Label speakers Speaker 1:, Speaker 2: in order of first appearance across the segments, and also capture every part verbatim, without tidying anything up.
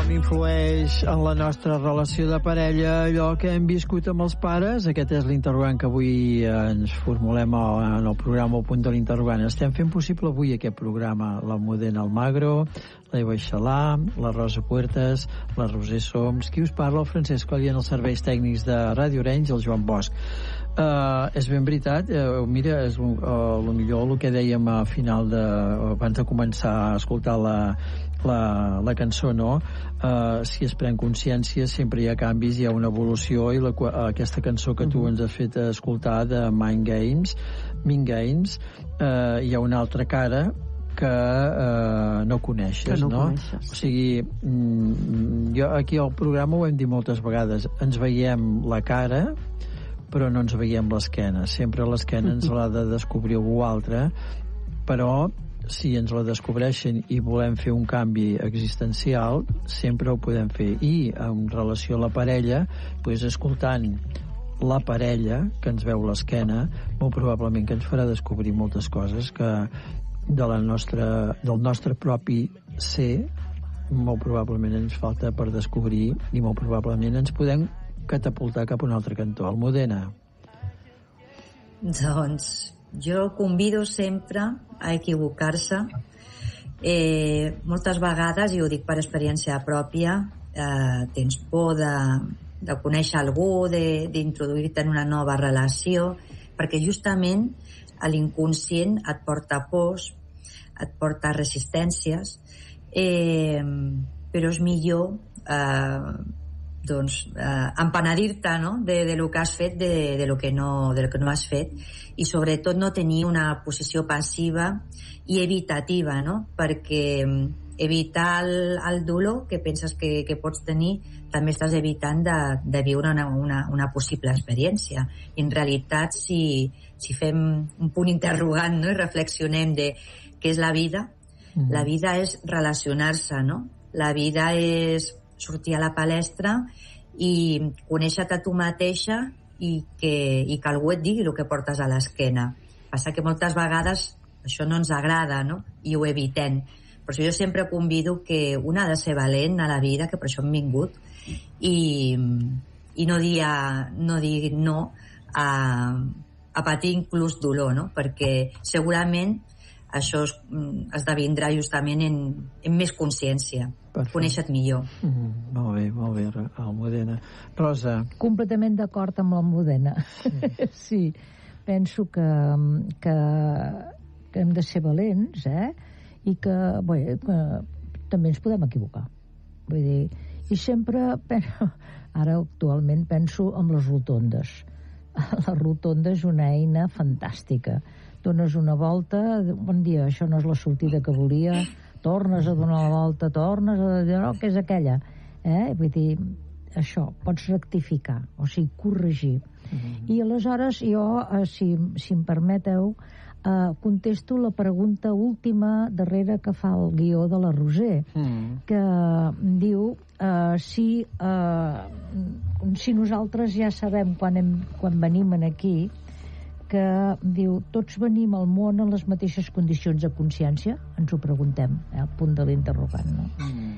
Speaker 1: com influeix en la nostra relació de parella allò que hem viscut amb els pares. Aquest és l'interrogant que avui ens formulem en el programa El Punt de l'Interrogant. Estem fent possible avui aquest programa l'Almudena Almagro, la Eva Xalà, la Rosa Puertas, la Roser Soms, qui us parla, el Francesc Coll, en els serveis tècnics de Ràdio Arenys, el Joan Bosch. Uh, és ben veritat, uh, mira, és uh, el millor el que dèiem a final de, abans de començar a escoltar la, la, la cançó, no? Uh, si es pren consciència sempre hi ha canvis, hi ha una evolució, i la, aquesta cançó que tu ens has fet escoltar de Mind Games, Mind Games, uh, hi ha una altra cara que eh, no coneixes,
Speaker 2: que no,
Speaker 1: no?
Speaker 2: Coneixes.
Speaker 1: O sigui, mm, jo aquí al programa ho hem dit moltes vegades, ens veiem la cara però no ens veiem l'esquena, sempre l'esquena ens l'ha de descobrir algú altre, però si ens la descobreixen i volem fer un canvi existencial sempre ho podem fer, i en relació a la parella, doncs escoltant la parella que ens veu l'esquena, molt probablement que ens farà descobrir moltes coses que de la nostra, del nostre propi ser molt probablement ens falta per descobrir, i molt probablement ens podem catapultar cap a un altre cantó. Almudena.
Speaker 3: Doncs jo convido sempre a equivocar-se. Eh, moltes vegades, i ho dic per experiència pròpia, eh, tens por de, de conèixer algú, d'introduir-te en una nova relació, perquè justament l'inconscient et porta pors, et porta resistències, eh, però és millor eh, doncs, eh, empenedir-te, no? de, de lo que has fet, de, de, lo que no, de lo que no has fet, i sobretot no tenir una posició passiva i evitativa, no? Perquè evitar el, el dolor que penses que, que pots tenir, també estàs evitant de, de viure una, una, una possible experiència. I en realitat, si, si fem un punt interrogant, no? I reflexionem de què és la vida, mm. la vida és relacionar-se, no? La vida és sortir a la palestra i conèixer-te a tu mateixa i que, i que algú et digui el que portes a l'esquena. Passa que moltes vegades això no ens agrada, no? I ho evitem. Per això jo sempre convido que un ha de ser valent a la vida, que per això hem vingut, i, i no dir, a, no dir no a, a patir inclús dolor, no? Perquè segurament això es, esdevindrà justament en, en més consciència. Conèixer-te millor.
Speaker 1: Mm, molt bé, molt bé, Almudena. Rosa.
Speaker 4: Completament d'acord amb l'Almudena. Sí. Sí, penso que, que, que hem de ser valents, eh? I que, bé, que també ens podem equivocar. Vull dir, i sempre, ara actualment penso en les rotondes. La rotonda és una eina fantàstica. Dones una volta, bon dia, això no és la sortida que volia, tornes a donar la volta, tornes a dir, no, que és aquella. Eh? Vull dir, això, pots rectificar, o sigui, corregir. Mm-hmm. I aleshores jo, eh, si, si em permeteu, eh, contesto la pregunta última darrere que fa el guió de la Roser, mm. que diu eh, si, eh, si nosaltres ja sabem quan, hem, quan venim aquí, que diu, tots venim al món en les mateixes condicions de consciència? Ens ho preguntem, eh, al punt de l'interrogant, no? Mm.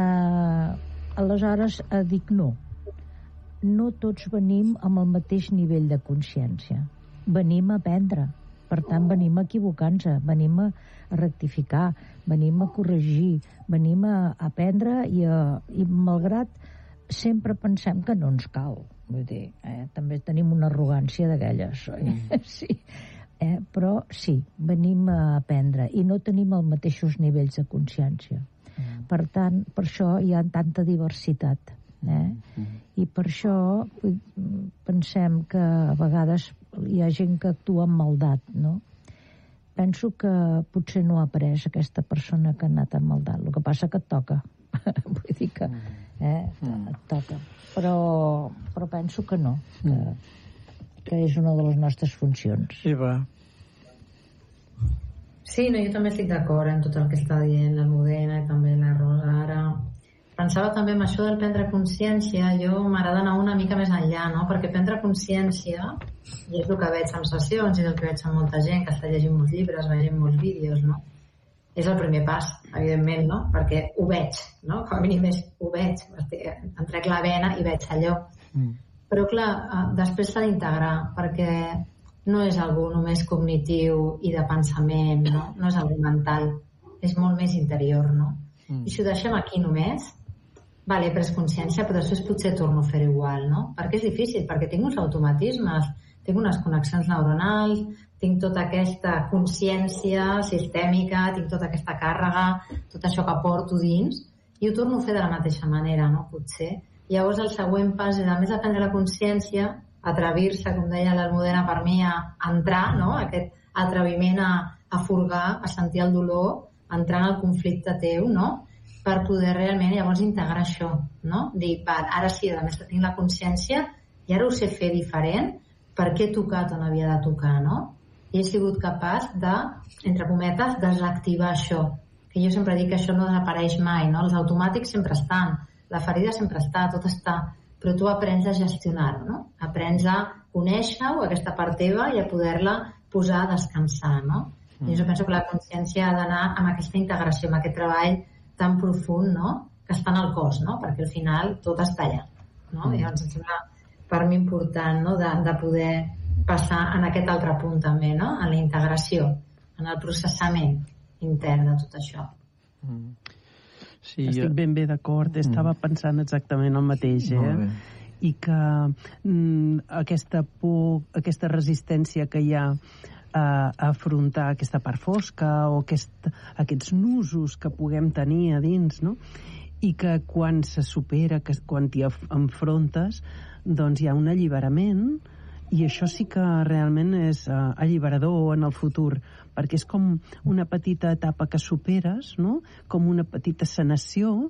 Speaker 4: Eh, aleshores, eh, dic no. No tots venim amb el mateix nivell de consciència. Venim a aprendre. Per tant, venim a equivocar-nos, venim a rectificar, venim a corregir, venim a aprendre i, a, i malgrat sempre pensem que no ens cal. Vull dir, eh, també tenim una arrogància d'aquelles, mm. sí. Eh, però sí, venim a aprendre i no tenim els mateixos nivells de consciència. Mm. Per tant, per això hi ha tanta diversitat. Eh? Mm. I per això pensem que a vegades hi ha gent que actua amb maldat, no? Penso que potser no ha après aquesta persona que ha anat amb maldat. El que passa que et toca. Vull dir que eh, et toca. Però, però penso que no, que, que és una de les nostres funcions.
Speaker 1: Sí, va.
Speaker 2: Sí, no, jo també estic d'acord en tot el que està dient l'Almudena i també la Rosa ara. Pensava també en això del prendre consciència, jo m'agrada anar una mica més enllà, no? Perquè prendre consciència, i és el que veig en sessions i el que veig en molta gent que està llegint molts llibres, veient molts vídeos, no? és el primer pas, evidentment, no? Perquè ho veig, no? Com a mínim és, ho veig, em trec la vena i veig allò. Mm. Però clar, després s'ha d'integrar, perquè no és algú només cognitiu i de pensament, no? No és algú mental, és molt més interior, no? Mm. I si ho deixem aquí només, vale, he pres consciència, però després potser torno a fer igual, no? Perquè és difícil, perquè tinc uns automatismes, tinc unes connexions neuronals, tinc tota aquesta consciència sistèmica, tinc tota aquesta càrrega, tot això que porto dins, i ho torno a fer de la mateixa manera, no? Potser. Llavors el següent pas és, a més de prendre la consciència, atrevir-se, com deia l'Almudena per mi, a entrar, no? Aquest atreviment a, a furgar, a sentir el dolor, a entrar en el conflicte teu, no? Per poder realment llavors integrar això, no? Dir, va, ara sí, a més tinc la consciència i ara ho sé fer diferent, per què he tocat on havia de tocar, no? I he sigut capaç de, entre cometes, desactivar això. Que jo sempre dic que això no desapareix mai, no? Els automàtics sempre estan, la ferida sempre està, tot està, però tu aprens a gestionar-ho, no? Aprens a conèixer-ho, aquesta part teva, i a poder-la posar a descansar, no? Mm. I jo penso que la consciència ha d'anar amb aquesta integració, amb aquest treball tan profund, no? Que està en el cos, no? Perquè al final tot està allà, no? Mm. I llavors em sembla per mi important, no? de, de poder passar en aquest altre punt també, no? En la integració, en el processament intern de tot això.
Speaker 5: Mm. Sí, estic jo... ben bé d'acord, mm. estava pensant exactament el mateix, eh? I que mm, aquesta por, aquesta resistència que hi ha a, a afrontar aquesta part fosca o aquest, aquests nusos que puguem tenir a dins, no? I que quan se supera, que quan t'hi enfrontes, doncs hi ha un alliberament, i això sí que realment és uh, alliberador en el futur, perquè és com una petita etapa que superes, no? Com una petita sanació,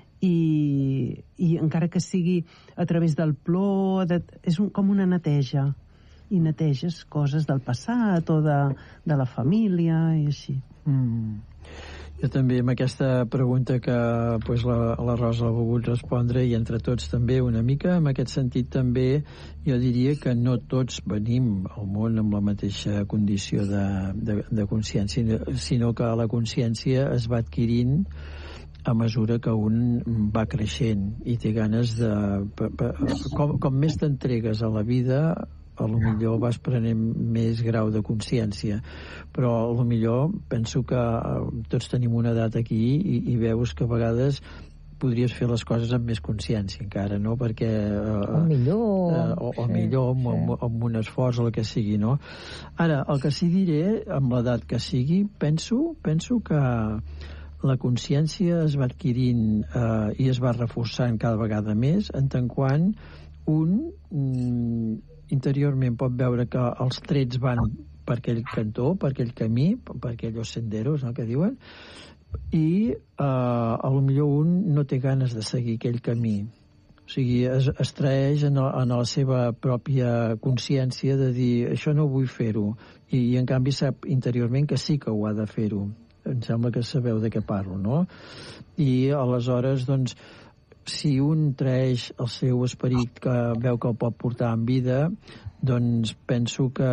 Speaker 5: i, i encara que sigui a través del plor, de, és un, com una neteja, i neteges coses del passat o de, de la família i així.
Speaker 1: Mm. Jo també amb aquesta pregunta que pues, la, la Rosa ha volgut respondre, i entre tots també una mica, en aquest sentit també jo diria que no tots venim al món amb la mateixa condició de, de, de consciència, sinó que la consciència es va adquirint a mesura que un va creixent i té ganes de... Com, com més t'entregues a la vida, a lo millor vas prenent més grau de consciència, però a lo millor penso que tots tenim una edat aquí i, i veus que a vegades podries fer les coses amb més consciència encara, no? Perquè eh,
Speaker 4: o millor
Speaker 1: eh, o, o
Speaker 4: sí,
Speaker 1: millor amb,
Speaker 4: sí.
Speaker 1: amb, amb un esforç o el que sigui, no? Ara, el que sí diré, amb l'edat que sigui, penso, penso que la consciència es va adquirint eh, i es va reforçant cada vegada més, en tant quant un mm, interiorment pot veure que els trets van per aquell cantó, per aquell camí, per aquells senderos, no, que diuen, i eh, a lo millor un no té ganes de seguir aquell camí. O sigui, es, es traeix en, en la seva pròpia consciència de dir, això no vull fer-ho, i, i en canvi sap interiorment que sí que ho ha de fer-ho. Em sembla que sabeu de què parlo, no? I aleshores, doncs, si un traeix el seu esperit que veu que el pot portar en vida, doncs penso que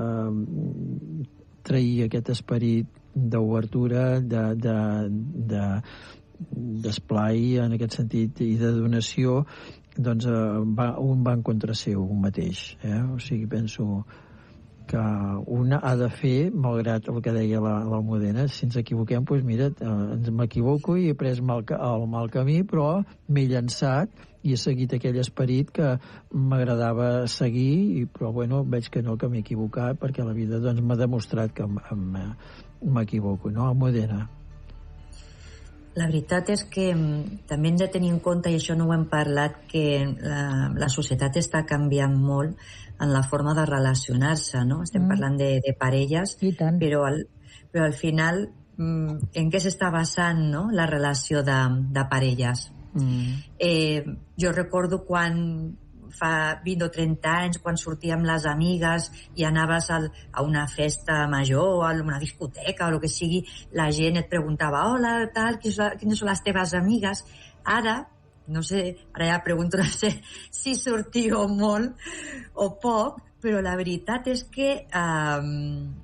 Speaker 1: eh, trair aquest esperit d'obertura, de, de, de, d'esplai en aquest sentit i de donació, doncs eh, va, un va en contra seu, un mateix. Eh? O sigui, penso que una ha de fer, malgrat el que deia l'Almudena, si ens equivoquem, doncs mira, ens m'equivoco i he pres mal, el mal camí, però m'he llançat i he seguit aquell esperit que m'agradava seguir, i, però bueno, veig que no, que m'he equivocat, perquè la vida doncs m'ha demostrat que m'equivoco, no, Almudena?
Speaker 3: La veritat és que també hem de tenir en compte, i això no ho hem parlat, que la, la societat està canviant molt en la forma de relacionar-se, no? Estem mm. parlant de, de parelles, però al, però al final en què s'està basant, no?, la relació de, de parelles. Mm. Eh, jo recordo quan fa vint o trenta anys, quan sortíem les amigues i anaves al, a una festa major o a una discoteca o el que sigui, la gent et preguntava, hola, tal, quines són les teves amigues? Ara, no sé, ara ja pregunto, no sé si sortiu molt o poc, però la veritat és que eh,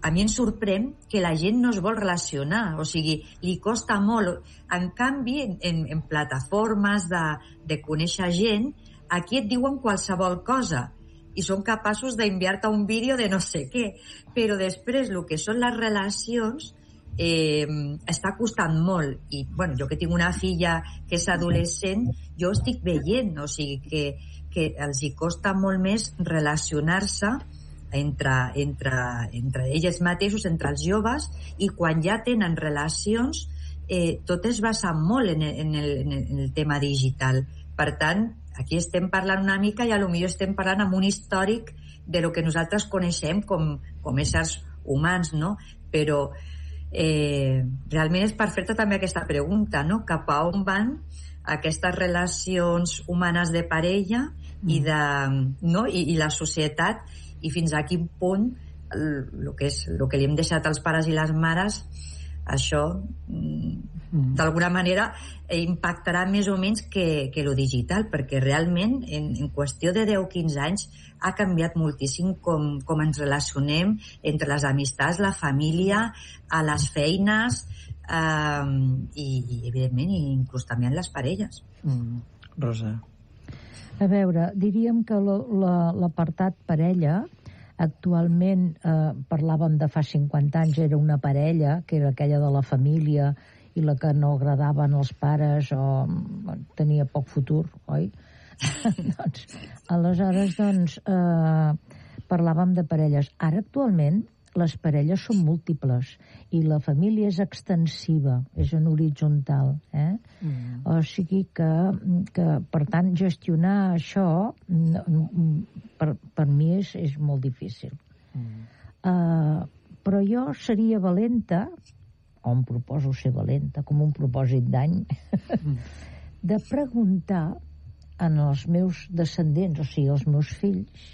Speaker 3: a mi em sorprèn que la gent no es vol relacionar, o sigui, li costa molt. En canvi, en, en plataformes de, de conèixer gent, aquí et diuen qualsevol cosa i són capaços d'enviar-te un vídeo de no sé què, però després el que són les relacions eh, està costant molt. I bueno, jo que tinc una filla que és adolescent, jo estic veient, o sigui que, que els hi costa molt més relacionar-se entre, entre, entre ells mateixos, entre els joves, i quan ja tenen relacions eh, tot es basa molt en el, en, el, en el tema digital. Per tant, aquí estem parlant una mica i a lo millor estem parlant amb un històric de lo que nosaltres coneixem com, com éssers humans, no? Però eh, realment és per fer-te també aquesta pregunta, no? Cap a on van aquestes relacions humanes de parella i, de, no? I, i la societat, i fins a quin punt el que, és, el que li hem deixat als pares i les mares, això d'alguna manera impactarà més o menys que, que lo digital, perquè realment en, en qüestió de deu a quinze anys ha canviat moltíssim com, com ens relacionem entre les amistats, la família, a les feines eh, i, i evidentment inclús també en les parelles.
Speaker 1: mm. Rosa.
Speaker 4: A veure, diríem que l'apartat parella actualment, eh, parlàvem de fa cinquanta anys, era una parella que era aquella de la família i la que no agradaven els pares o bueno, tenia poc futur, oi? doncs, aleshores, doncs, eh, parlàvem de parelles. Ara, actualment, les parelles són múltiples i la família és extensiva, és en horitzontal. Eh? Mm. O sigui que, que, per tant, gestionar això per, per mi és, és molt difícil. Mm. Uh, però jo seria valenta, o em proposo ser valenta, com un propòsit d'any, mm. de preguntar en els meus descendents, o sigui, els meus fills,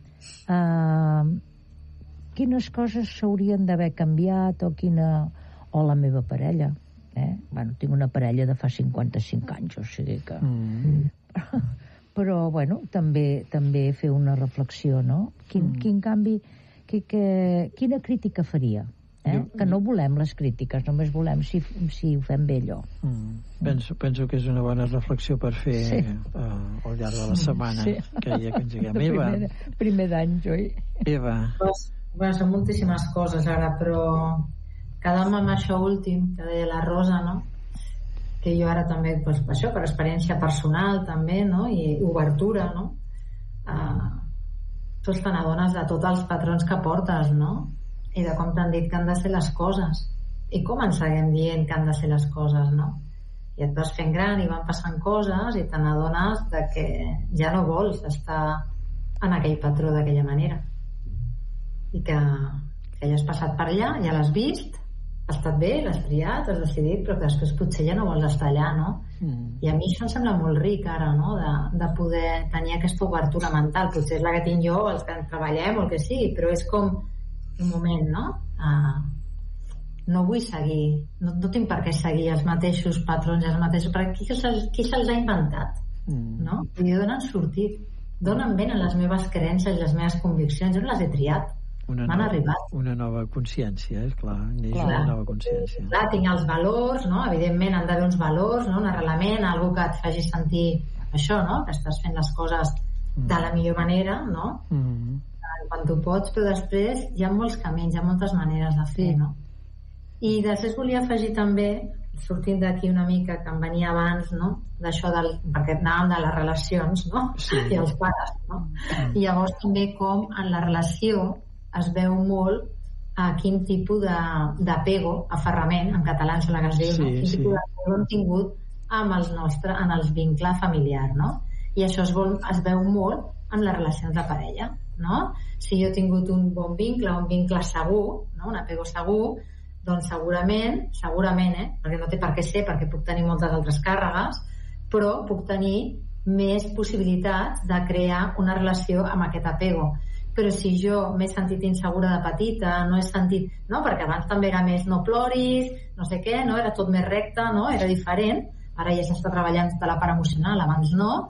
Speaker 4: uh, quines coses s'haurien d'haver canviat o quina... o la meva parella. Eh? Bueno, tinc una parella de fa cinquanta-cinc anys, o sigui que... Mm. Però, bueno, també també fer una reflexió, no? Quin, mm. quin canvi... Que, que, quina crítica faria? Eh? Jo, que no volem les crítiques, només volem si, si ho fem bé allò.
Speaker 1: Mm. Penso, penso que és una bona reflexió per fer sí. uh, al llarg de la setmana sí. que ja que engeguem. Eva.
Speaker 4: Primer, primer d'any, oi?
Speaker 1: Eva.
Speaker 2: Pues, bueno, són moltíssimes coses ara, però quedant amb això últim que deia la Rosa, no? Que jo ara també, pues, per això, per experiència personal també, no? I obertura, no? Uh, tots te n'adones de tots els patrons que portes, no? I de com t'han dit que han de ser les coses i com ens seguim dient que han de ser les coses, no? I et vas fent gran i van passant coses i te n'adones de que ja no vols estar en aquell patró d'aquella manera i que, que ja has passat per allà, ja l'has vist, has estat bé, l'has triat, has decidit, però que després potser ja no vols estar allà, no? Mm. I a mi això em sembla molt ric ara, no? De, de poder tenir aquesta obertura mental. Potser és la que tinc jo, els que treballem o el que sigui, però és com un moment, no? Uh, no vull seguir, no, no tinc per què seguir els mateixos patrons, els mateixos, perquè qui se'ls, qui se'ls ha inventat? Mm. No? I d'on han sortit? D'on em venen les meves creences, les meves conviccions? Jo no les he triat.
Speaker 1: Una
Speaker 2: m'han
Speaker 1: nova,
Speaker 2: arribat.
Speaker 1: Una nova consciència, és clar, neix
Speaker 2: clar.
Speaker 1: Una nova consciència.
Speaker 2: Clar, tinc els valors, no? Evidentment han d'haver uns valors, no? Un arrelament, algú que et faci sentir això, no? Que estàs fent les coses mm. de la millor manera, no? Mm. Quan tu pots, però després hi ha molts camins, hi ha moltes maneres de fer, no? I després volia afegir també, sortint d'aquí una mica, que em venia abans, no? D'això del... perquè anàvem de les relacions, no? Sí. I els pares, no? Mm. I llavors també com en la relació es veu molt a quin tipus d'apego, aferrament, en català en la que es diu, sí, no? Quin sí. tipus d'apego hem tingut amb els nostres, en els vincles familiars, no? I això es, vol, es veu molt amb les relacions de parella, no? Si jo he tingut un bon vincle, un vincle segur, no? Un apego segur, doncs segurament, segurament, eh? Perquè no té per què ser, perquè puc tenir moltes altres càrregues, però puc tenir més possibilitats de crear una relació amb aquest apego. Però si jo m'he sentit insegura de petita, no he sentit... No? Perquè abans també era més no ploris, no sé què, no? Era tot més recte, no? Era diferent. Ara ja s'està treballant tota la part emocional, abans no.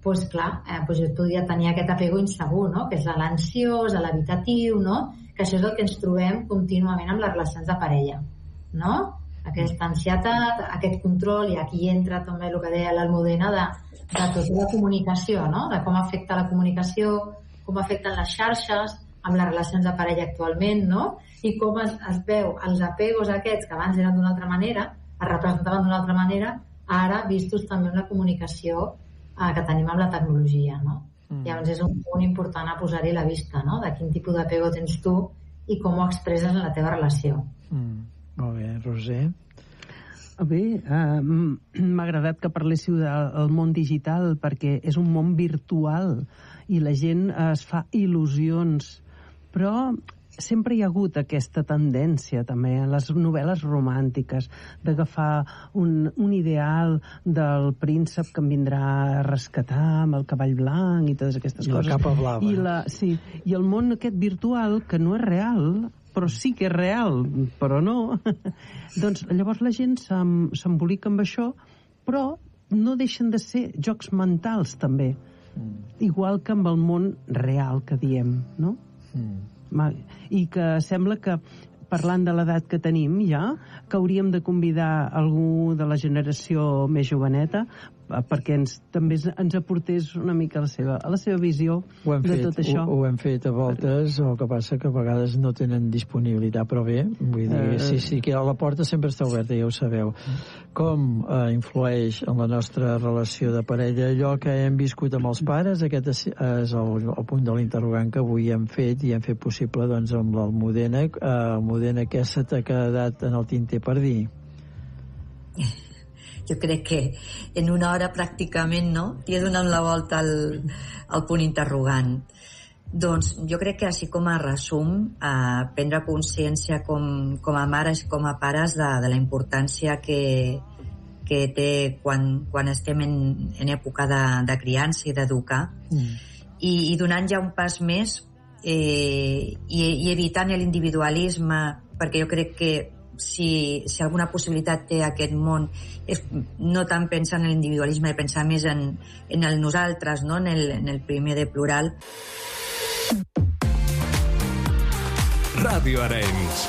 Speaker 2: doncs clar, eh, doncs jo podria tenir aquest apego insegur, no? Que és l'ansiós, l'evitatiu, no? Que això és el que ens trobem contínuament amb les relacions de parella, no? Aquesta ansietat, aquest control, i aquí entra també el que deia l'Almudena de, de tota la comunicació, no? De com afecta la comunicació, com afecten les xarxes amb les relacions de parella actualment, no? I com es, es veu els apegos aquests que abans eren d'una altra manera, es representaven d'una altra manera, ara vistos també amb la comunicació eh, que tenim amb la tecnologia, no? Mm. Llavors és un punt important a posar-hi la vista, no? De quin tipus d'apego tens tu i com ho expresses en la teva relació.
Speaker 1: Mm. Molt bé, Roser.
Speaker 5: Bé, uh, m'ha agradat que parléssiu del món digital perquè és un món virtual i la gent es fa il·lusions, però sempre hi ha hagut aquesta tendència també en les novel·les romàntiques d'agafar un, un ideal del príncep que em vindrà a rescatar amb el cavall blanc i totes aquestes
Speaker 1: I
Speaker 5: coses.
Speaker 1: la capa blava.
Speaker 5: I, la, sí, I el món aquest virtual, que no és real, però sí que és real, però no. Doncs llavors la gent s'embolica amb això, però no deixen de ser jocs mentals, també. Mm. Igual que amb el món real que diem, no? Mm. I que sembla que, parlant de l'edat que tenim ja, que hauríem de convidar algú de la generació més joveneta perquè ens, també ens aportés una mica a la seva, a la seva visió de tot això.
Speaker 1: Ho, ho hem fet a voltes, el que passa que a vegades no tenen disponibilitat, però bé, vull dir, uh, sí, sí, que la porta sempre està oberta, ja ho sabeu. Com eh, influeix en la nostra relació de parella allò que hem viscut amb els pares? Aquest és, és el, el punt de l'interrogant que avui hem fet i hem fet possible doncs, amb l'Almudena. Uh, Almudena, què se t'ha quedat en el tinter per dir?
Speaker 3: Jo crec que en una hora pràcticament, no? T'hi he donat la volta al, al punt interrogant. Doncs jo crec que així com a resum, eh, prendre consciència com, com a mares i com a pares de, de la importància que, que té quan, quan estem en, en època de, de criança i d'educar, mm. I, i donant ja un pas més eh, i, i evitant l'individualisme, perquè jo crec que Si, si alguna possibilitat té aquest món és no tant pensar en l'individualisme i pensar més en, en el nosaltres, no? en, el, en el primer de plural.
Speaker 6: Ràdio Arenys.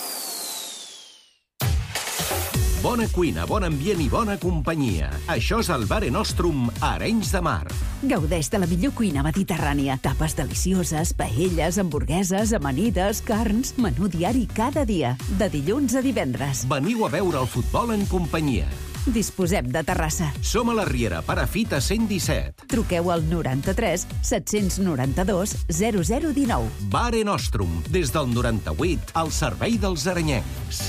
Speaker 6: Bona cuina, bon ambient i bona companyia. Això és el Mare Nostrum a Arenys de Mar.
Speaker 7: Gaudeix de la millor cuina mediterrània. Tapes delicioses, paelles, hamburgueses, amanides, carns, menú diari cada dia, de dilluns a divendres.
Speaker 6: Veniu a veure el futbol en companyia.
Speaker 7: Disposem de terrassa.
Speaker 6: Som a la Riera, Perafita cent disset.
Speaker 7: Truqueu al noranta-tres set-cents noranta-dos zero zero dinou.
Speaker 6: Mare Nostrum, des del noranta-vuit, al servei dels arenyencs.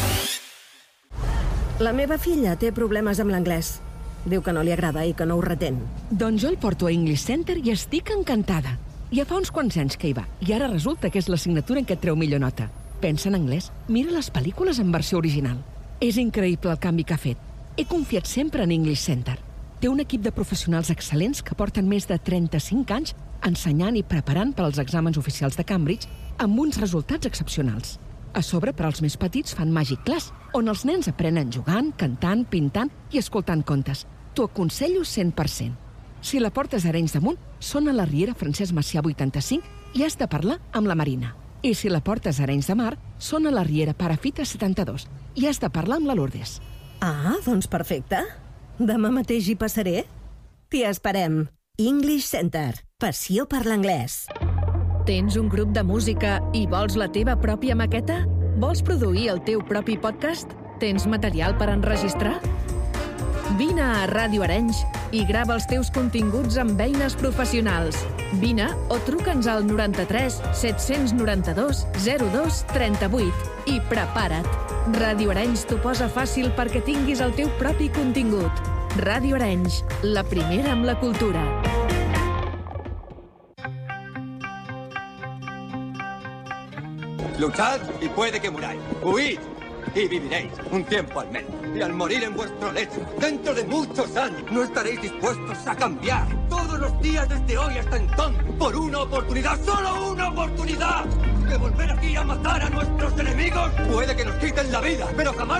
Speaker 8: La meva filla té problemes amb l'anglès. Diu que no li agrada i que no ho retén.
Speaker 9: Doncs jo el porto a English Center i estic encantada. Ja fa uns quants anys que hi va, i ara resulta que és l'assignatura en què et treu millor nota. Pensa en anglès, mira les pel·lícules en versió original. És increïble el canvi que ha fet. He confiat sempre en English Center. Té un equip de professionals excel·lents que porten més de trenta-cinc anys ensenyant i preparant per als exàmens oficials de Cambridge amb uns resultats excepcionals. A sobre, per als més petits, fan Magic Class, on els nens aprenen jugant, cantant, pintant i escoltant contes. T'ho aconsello cent per cent. Si la portes a Arenys de Munt, són a la Riera Francesc Macià vuitanta-cinc i has de parlar amb la Marina. I si la portes a Arenys de Mar, són a la Riera Perafita setanta-dos i has de parlar amb la Lourdes.
Speaker 8: Ah, doncs perfecte. Demà mateix hi passaré. T'hi esperem. English Center. Passió per l'anglès.
Speaker 9: Tens un grup de música i vols la teva pròpia maqueta? Vols produir el teu propi podcast? Tens material per enregistrar? Vine a Ràdio Arenys i grava els teus continguts amb eines professionals. Vine o truca'ns al noranta-tres set-cents noranta-dos zero dos trenta-vuit i prepara't. Ràdio Arenys t'ho posa fàcil perquè tinguis el teu propi contingut. Ràdio Arenys, la primera amb la cultura.
Speaker 10: Luchad y puede que muráis. Huid y viviréis un tiempo al menos. Y al morir en vuestro lecho, dentro de muchos años, no estaréis dispuestos a cambiar todos los días desde hoy hasta entonces por una oportunidad, solo una oportunidad, de volver aquí a matar a nuestros enemigos. Puede que nos quiten la vida, pero jamás